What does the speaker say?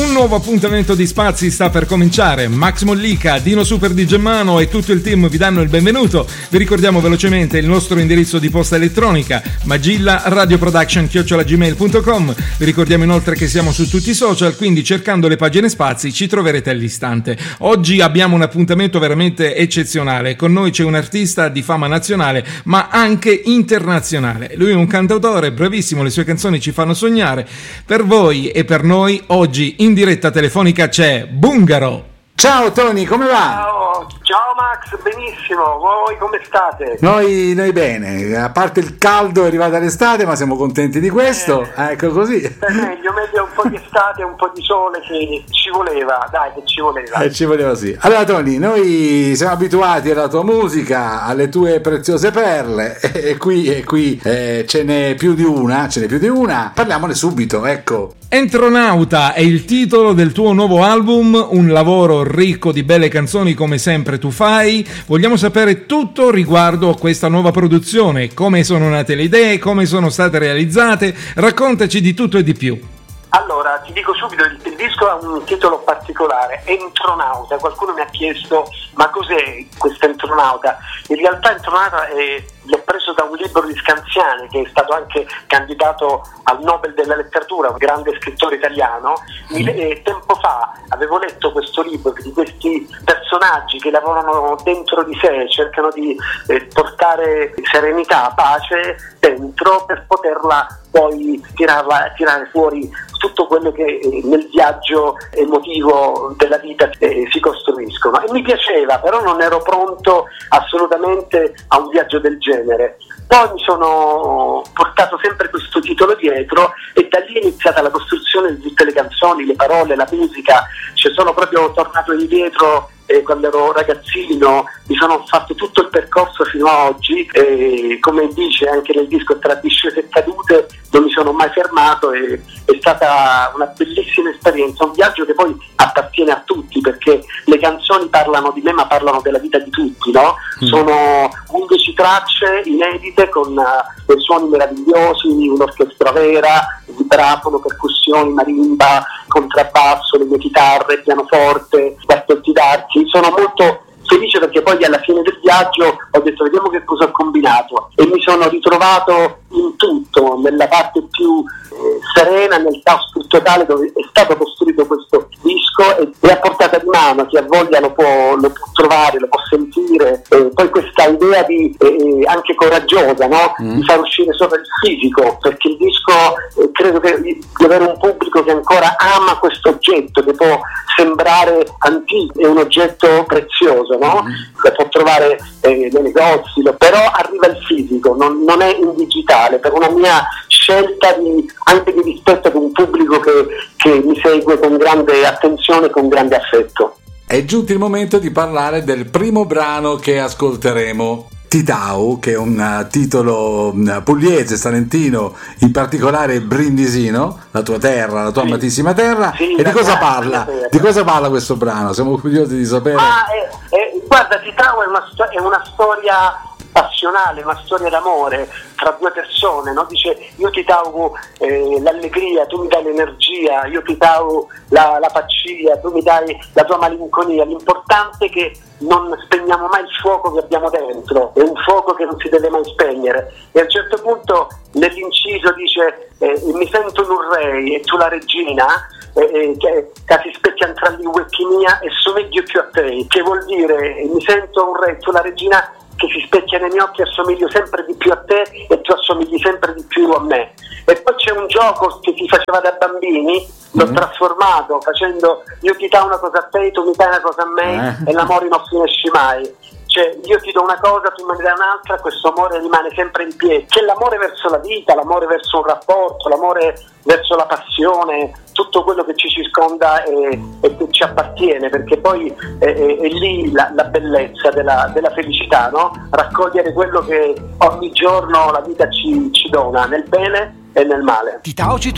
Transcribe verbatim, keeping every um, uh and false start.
Un nuovo appuntamento di Spazi sta per cominciare. Max Mollica, Dino Super di Gemmano e tutto il team vi danno il benvenuto. Vi ricordiamo velocemente il nostro indirizzo di posta elettronica magilla radioproduction chiocciola gmail punto com. Vi ricordiamo inoltre che siamo su tutti i social, quindi cercando le pagine Spazi ci troverete all'istante. Oggi abbiamo un appuntamento veramente eccezionale. Con noi c'è un artista di fama nazionale ma anche internazionale. Lui è un cantautore bravissimo, le sue canzoni ci fanno sognare. Per voi e per noi oggi in diretta telefonica c'è Bungaro. Ciao Tony, come va? Ciao, ciao Max, benissimo, voi come state? Noi, noi bene, a parte il caldo è arrivata l'estate, ma siamo contenti di questo, eh, ecco così. È meglio, meglio un po' di estate e un po' di sole che ci voleva, dai che ci voleva. Eh, ci voleva sì. Allora Tony, noi siamo abituati alla tua musica, alle tue preziose perle, e qui, e qui eh, ce n'è più di una, ce n'è più di una, parliamone subito, ecco. Entronauta è il titolo del tuo nuovo album, un lavoro ricco di belle canzoni come sempre tu fai. Vogliamo sapere tutto riguardo a questa nuova produzione, come sono nate le idee, come sono state realizzate, raccontaci di tutto e di più. Allora, ti dico subito, il, il disco ha un titolo particolare, Entronauta. Qualcuno mi ha chiesto, ma cos'è questo Entronauta? In realtà Entronauta è, l'ho preso da un libro di Scanziani, che è stato anche candidato al Nobel della letteratura, un grande scrittore italiano. Mm. E, tempo fa avevo letto questo libro di questi personaggi che lavorano dentro di sé, cercano di eh, portare serenità, pace dentro per poterla poi tirarla, tirare fuori tutto quello che eh, nel viaggio emotivo della vita eh, si costruiscono. E mi piaceva, però non ero pronto assolutamente a un viaggio del genere. Poi mi sono portato sempre questo titolo dietro e da lì è iniziata la costruzione di tutte le canzoni, le parole, la musica. Cioè sono proprio tornato indietro eh, quando ero ragazzino, mi sono fatto tutto il percorso fino a oggi e come dice anche nel disco tra discese e cadute non mi sono mai fermato e è stata una bellissima esperienza, un viaggio che poi appartiene a tutti perché le canzoni parlano di me ma parlano della vita di tutti, no? Mm. Sono undici tracce inedite con uh, dei suoni meravigliosi, un'orchestra vera, vibrafono, percussioni, marimba, contrabbasso, le mie chitarre, pianoforte, bartotti d'archi. Sono molto felice perché poi alla fine del viaggio ho detto vediamo che cosa ho combinato e mi sono ritrovato in tutto, nella parte più eh, serena, nel caos più totale dove è stato costruito questo disco e è a portata di mano, chi ha voglia lo può, lo può trovare, lo può sentire. E poi questa idea di eh, anche coraggiosa, no? Mm. di far uscire sopra il fisico, perché il disco eh, credo che di avere un pubblico che ancora ama questo oggetto che può sembrare antico, è un oggetto prezioso, no? Mm. Lo può trovare eh, nei negozi, però arriva il fisico, non, non è in digitale, per una mia scelta di, anche di rispetto ad un pubblico che, che mi segue con grande attenzione e con grande affetto. È giunto il momento di parlare del primo brano che ascolteremo, Titau, che è un titolo pugliese, salentino, in particolare brindisino, la tua terra, la tua sì. amatissima terra. Sì, e di cosa parla? Di cosa parla questo brano? Siamo curiosi di sapere. Ah, è, è, guarda, Titau è una, è una storia passionale, una storia d'amore tra due persone, no? Dice io ti dau eh, l'allegria, tu mi dai l'energia, io ti dau la, la pazzia, tu mi dai la tua malinconia. L'importante è che non spegniamo mai il fuoco che abbiamo dentro, è un fuoco che non si deve mai spegnere. E a un certo punto nell'inciso dice eh, mi sento un re e tu la regina, eh, che, che si specchiano tra gli uecchi mia e somiglio più a te, che vuol dire eh, mi sento un re e tu la regina che si specchia nei miei occhi, assomiglio sempre di più a te e tu assomigli sempre di più a me. E poi c'è un gioco che si faceva da bambini, l'ho mm-hmm. trasformato facendo io ti do una cosa a te, tu mi dai una cosa a me eh. e l'amore non finisce mai. Cioè io ti do una cosa, tu me ne dai un'altra, questo amore rimane sempre in piedi. C'è l'amore verso la vita, l'amore verso un rapporto, l'amore verso la passione, tutto quello che ci circonda e, e che ci appartiene, perché poi è, è, è lì la, la bellezza della, della felicità, no? Raccogliere quello che ogni giorno la vita ci, ci dona, nel bene e nel male. Titau ci